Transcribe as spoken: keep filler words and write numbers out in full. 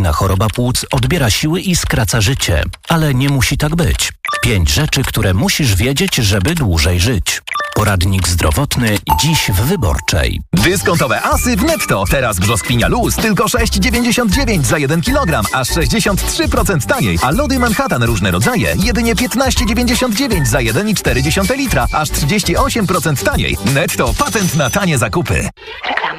Zgubna choroba płuc odbiera siły i skraca życie. Ale nie musi tak być. Pięć rzeczy, które musisz wiedzieć, żeby dłużej żyć. Poradnik zdrowotny dziś w Wyborczej. Dyskontowe asy w Netto. Teraz brzoskwinia luz tylko sześć dziewięćdziesiąt dziewięć za jeden kilogram, aż sześćdziesiąt trzy procent taniej. A lody Manhattan różne rodzaje jedynie piętnaście dziewięćdziesiąt dziewięć za jeden i cztery dziesiąte litra, aż trzydzieści osiem procent taniej. Netto, patent na tanie zakupy.